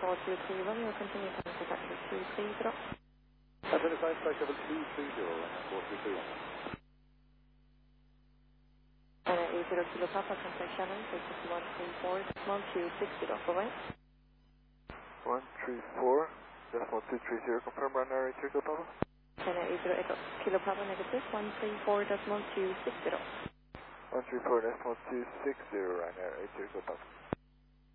423 Romeo, continue to contact 230. Identify flight level 230 and 423. 80 Kilo Papa, contact Shannon, take 134, 1260, bye-bye. 134.230, confirm runway 80 Kilo Papa. 80 Echo Kilo Papa, negative, 134.260. 134.260, runway 80 Kilo Papa.